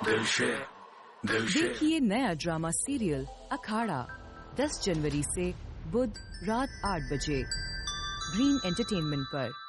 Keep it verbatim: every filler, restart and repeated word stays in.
दिलशे दिलशे देखिए नया drama serial अखाड़ा दस जनवरी से बुध रात आठ बजे ग्रीन एंटरटेनमेंट पर।